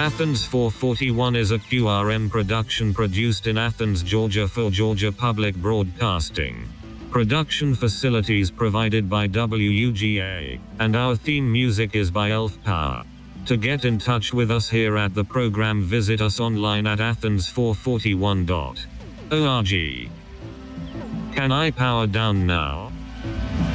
Athens 441 is a QRM production produced in Athens, Georgia for Georgia Public Broadcasting. Production facilities provided by WUGA, and our theme music is by Elf Power. To get in touch with us here at the program, visit us online at athens441.org. Can I power down now?